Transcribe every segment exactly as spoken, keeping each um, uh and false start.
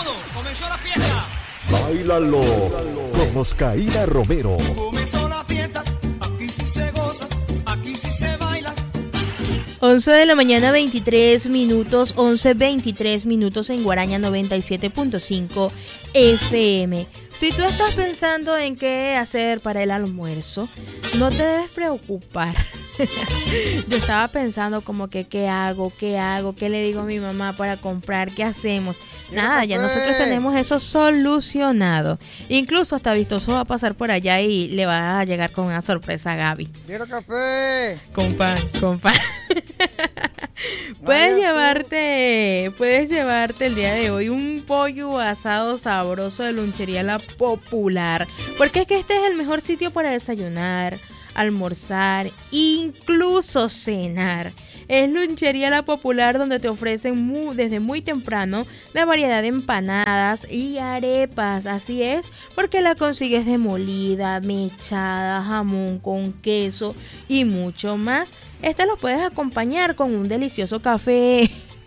todo, comenzó la fiesta. Báilalo con Oscarina Romero. Comenzó la fiesta, aquí sí se goza, aquí sí se baila. once de la mañana, veintitrés minutos, once veintitrés minutos en Guaraña noventa y siete punto cinco F M. Si tú estás pensando en qué hacer para el almuerzo, no te debes preocupar. Yo estaba pensando como que qué hago, qué hago, qué le digo a mi mamá para comprar, qué hacemos. Nada, ya nosotros tenemos eso solucionado. Incluso hasta Vistoso va a pasar por allá y le va a llegar con una sorpresa a Gaby. Quiero café. Con pan, con pan. Puedes llevarte, puedes llevarte el día de hoy un pollo asado sabroso de Lunchería La Popular, porque es que este es el mejor sitio para desayunar, almorzar, incluso cenar. Es Lunchería La Popular, donde te ofrecen muy, desde muy temprano la variedad de empanadas y arepas. Así es, porque la consigues de molida, mechada, jamón con queso y mucho más. Este lo puedes acompañar con un delicioso café,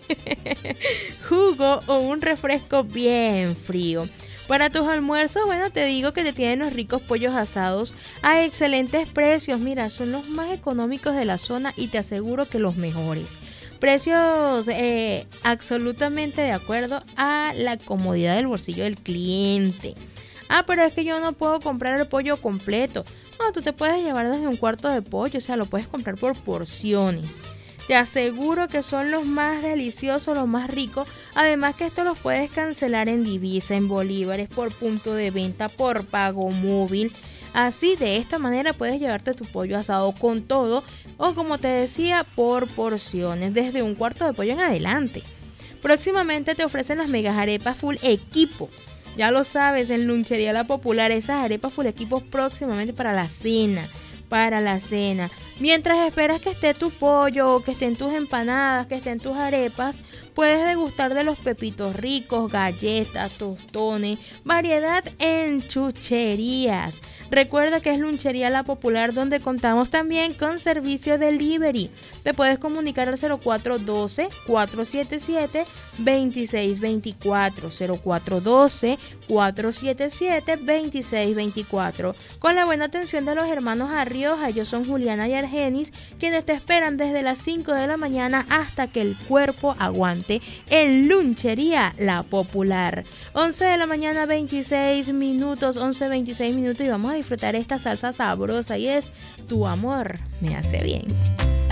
jugo o un refresco bien frío. Para tus almuerzos, bueno, te digo que te tienen los ricos pollos asados a excelentes precios. Mira, son los más económicos de la zona y te aseguro que los mejores. Precios eh, absolutamente de acuerdo a la comodidad del bolsillo del cliente. Ah, pero es que yo no puedo comprar el pollo completo. No, tú te puedes llevar desde un cuarto de pollo, o sea, lo puedes comprar por porciones. Te aseguro que son los más deliciosos, los más ricos. Además que esto los puedes cancelar en divisa, en bolívares, por punto de venta, por pago móvil. Así, de esta manera puedes llevarte tu pollo asado con todo, o como te decía, por porciones, desde un cuarto de pollo en adelante. Próximamente te ofrecen las megas arepas full equipo. Ya lo sabes, en Lunchería La Popular, esas arepas full equipo próximamente para la cena. Para la cena. Mientras esperas que esté tu pollo, que estén tus empanadas, que estén tus arepas, puedes degustar de los pepitos ricos, galletas, tostones, variedad en chucherías. Recuerda que es Lunchería La Popular, donde contamos también con servicio delivery. Te puedes comunicar al cero cuatro uno dos, cuatro siete siete, dos seis dos cuatro, cero cuatro uno dos, cuatro siete siete, dos seis dos cuatro. Con la buena atención de los hermanos Arrioja, ellos son Juliana y Argenis, quienes te esperan desde las cinco de la mañana hasta que el cuerpo aguante en Lunchería La Popular. once de la mañana, veintiséis minutos, once veintiséis minutos, y vamos a disfrutar esta salsa sabrosa y es Tu Amor Me Hace Bien.